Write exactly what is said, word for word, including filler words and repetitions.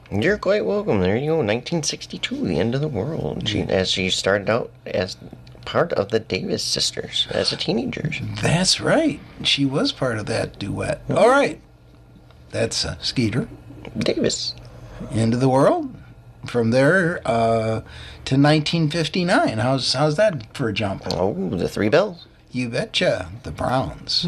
You're quite welcome. There you go. nineteen sixty-two, The End of the World. She, as she started out as part of the Davis Sisters as a teenager. That's right. She was part of that duet. Mm-hmm. All right. That's uh, Skeeter. Davis. End of the World. From there uh, to nineteen fifty-nine. How's how's that for a jump? Oh, the Three Bells. You betcha. The Browns.